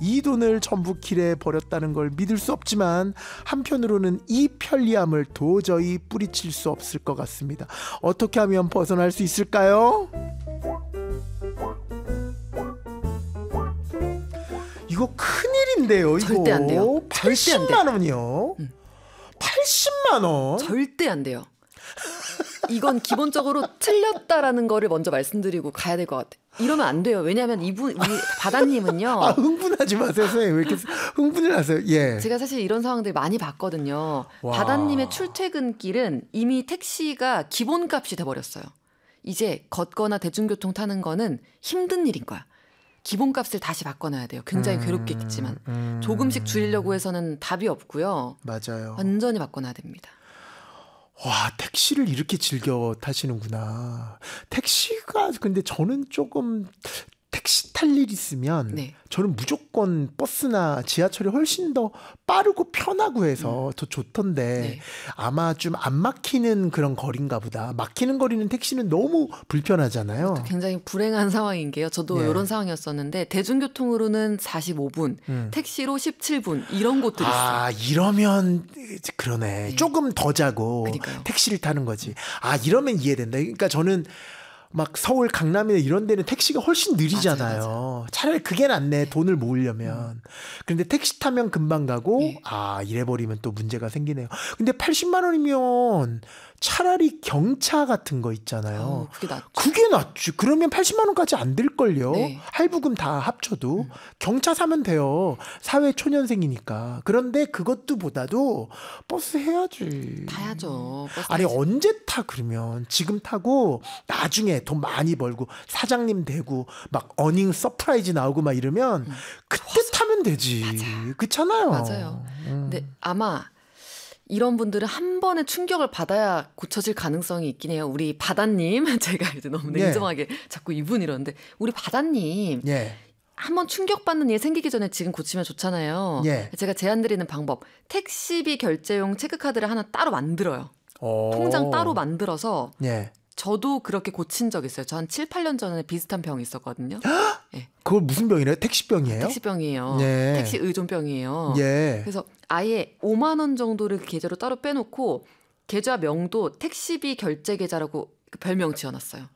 이 돈을 전부 길에 버렸다는 걸 믿을 수 없지만 한편으로는 이 편리함을 도저히 뿌리칠 수 없을 것 같습니다. 어떻게 하면 벗어날 수 있을까요? 이거 큰일인데요. 이거 절대 안 돼요. 80만 원이요. 80만 원? 절대 안 돼요. 이건 기본적으로 틀렸다라는 거를 먼저 말씀드리고 가야 될 것 같아요. 이러면 안 돼요. 왜냐하면 우리 바다님은요. 아, 흥분하지 마세요, 선생님. 왜 이렇게 흥분을 하세요? 예. 제가 사실 이런 상황들 많이 봤거든요. 와. 바다님의 출퇴근길은 이미 택시가 기본값이 돼버렸어요. 이제 걷거나 대중교통 타는 거는 힘든 일인 거야. 기본값을 다시 바꿔놔야 돼요. 굉장히 괴롭겠지만 조금씩 줄이려고 해서는 답이 없고요. 맞아요. 완전히 바꿔놔야 됩니다. 와, 택시를 이렇게 즐겨 타시는구나. 택시가 근데 저는 조금 택시 탈 일 있으면 네. 저는 무조건 버스나 지하철이 훨씬 더 빠르고 편하고 해서 더 좋던데 네. 아마 좀 안 막히는 그런 거리인가 보다. 막히는 거리는 택시는 너무 불편하잖아요. 굉장히 불행한 상황인 게요. 저도 예. 이런 상황이었었는데 대중교통으로는 45분, 택시로 17분 이런 곳들이 있어요. 아, 이러면 그러네. 네. 조금 더 자고 그러니까요. 택시를 타는 거지. 아, 이러면 이해된다. 그러니까 저는 막 서울 강남이나 이런 데는 택시가 훨씬 느리잖아요. 맞아요. 차라리 그게 낫네. 돈을 모으려면. 그런데 택시 타면 금방 가고 예. 아, 이래버리면 또 문제가 생기네요. 근데 80만 원이면 차라리 경차 같은 거 있잖아요. 그게 낫죠. 그게 낫지. 그러면 80만 원까지 안 들걸요. 네. 할부금 다 합쳐도. 경차 사면 돼요. 사회 초년생이니까. 그런데 그것도 보다도 버스 해야지. 타야죠. 버스 아니 타야지. 언제 타 그러면. 지금 타고 나중에 돈 많이 벌고 사장님 되고 막 어닝 서프라이즈 나오고 막 이러면 그때 타면 되지. 그렇잖아요. 맞아요. 근데 아마 이런 분들은 한 번에 충격을 받아야 고쳐질 가능성이 있긴 해요. 우리 바다님, 제가 이제 너무 네. 냉정하게 자꾸 이분 이러는데 우리 바다님 예. 한번 충격받는 일 생기기 전에 지금 고치면 좋잖아요. 예. 제가 제안드리는 방법, 택시비 결제용 체크카드를 하나 따로 만들어요. 어. 통장 따로 만들어서 예. 저도 그렇게 고친 적 있어요. 저 한 7, 8년 전에 비슷한 병이 있었거든요. 네. 그걸 무슨 병이래요? 택시병이에요? 택시병이에요. 네. 택시 의존병이에요. 예. 그래서 아예 5만 원 정도를 그 계좌로 따로 빼놓고 계좌 명도 택시비 결제 계좌라고 그 별명 지어놨어요.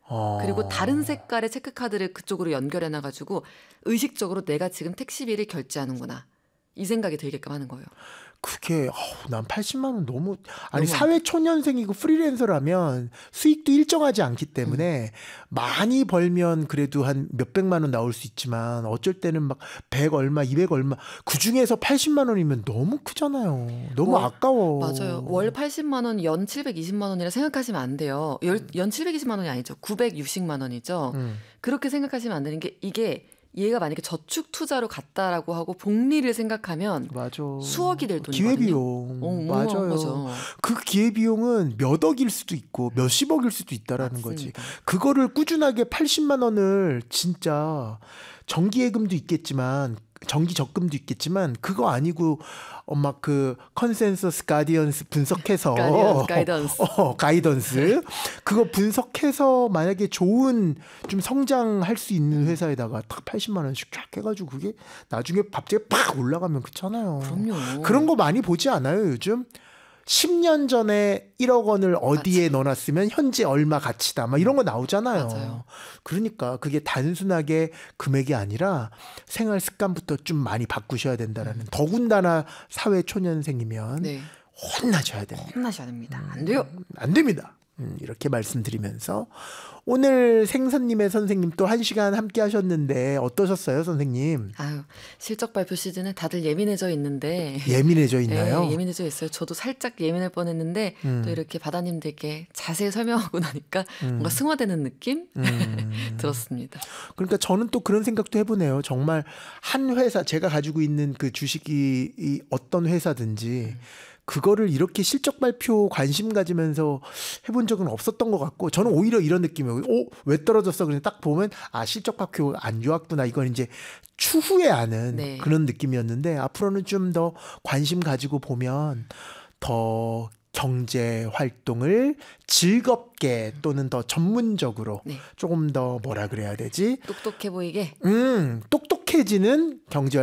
그리고 다른 색깔의 체크카드를 그쪽으로 연결해놔가지고 의식적으로 내가 지금 택시비를 결제하는구나. 이 생각이 들게끔 하는 거예요. 그게 난 80만 원 너무 아니 너무 사회 초년생이고 프리랜서라면 수익도 일정하지 않기 때문에 많이 벌면 그래도 한 몇백만 원 나올 수 있지만 어쩔 때는 막 100 얼마 200 얼마 그중에서 80만 원이면 너무 크잖아요. 너무 아까워. 맞아요. 월 80만 원, 연 720만 원이라 생각하시면 안 돼요. 연 720만 원이 아니죠. 960만 원이죠. 그렇게 생각하시면 안 되는 게 이게 얘가 만약에 저축 투자로 갔다라고 하고 복리를 생각하면 맞아. 수억이 될 돈이거든요. 기회비용. 맞아요. 거죠. 그 기회비용은 몇 억일 수도 있고 몇십억일 수도 있다라는 맞습니다. 거지. 그거를 꾸준하게 80만 원을 진짜 정기예금도 있겠지만 정기 적금도 있겠지만 그거 아니고 막 그 컨센서스 가디언스 분석해서 가이던스 그거 분석해서 만약에 좋은 좀 성장할 수 있는 회사에다가 딱 80만 원씩 쫙 해가지고 그게 나중에 갑자기 팍 올라가면 그렇잖아요. 그럼요. 그런 거 많이 보지 않아요 요즘? 10년 전에 1억 원을 어디에 넣어놨으면 현재 얼마 가치다 막 이런 거 나오잖아요. 맞아요. 그러니까 그게 단순하게 금액이 아니라 생활 습관부터 좀 많이 바꾸셔야 된다라는 더군다나 사회 초년생이면 네. 혼나셔야 됩니다. 혼나셔야 됩니다. 안 돼요. 안 됩니다. 이렇게 말씀드리면서 오늘 생선님의 선생님 또 1시간 함께 하셨는데 어떠셨어요 선생님? 아유, 실적 발표 시즌에 다들 예민해져 있는데 예민해져 있나요? 네, 예민해져 있어요. 저도 살짝 예민할 뻔했는데 또 이렇게 바다님들께 자세히 설명하고 나니까 뭔가 승화되는 느낌 들었습니다. 그러니까 저는 또 그런 생각도 해보네요. 정말 한 회사 제가 가지고 있는 그 주식이 이 어떤 회사든지 그거를 이렇게 실적 발표 관심 가지면서 해본 적은 없었던 것 같고 저는 오히려 이런 느낌이에요. 왜 떨어졌어? 그냥 딱 보면 실적 발표 안 좋았구나. 이건 이제 추후에 아는 네. 그런 느낌이었는데 앞으로는 좀 더 관심 가지고 보면 더 경제 활동을 즐겁게 또는 더 전문적으로 네. 조금 더 뭐라 그래야 되지? 똑똑해 보이게 똑똑해지는 경제